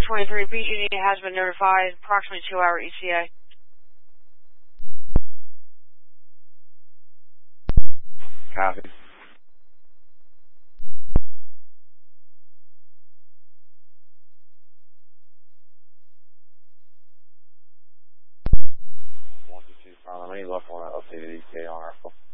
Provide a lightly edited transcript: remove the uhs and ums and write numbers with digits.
23, PG&E has been notified, approximately 2-hour ETA. Copy. Let me look on that updated ETA on our phone.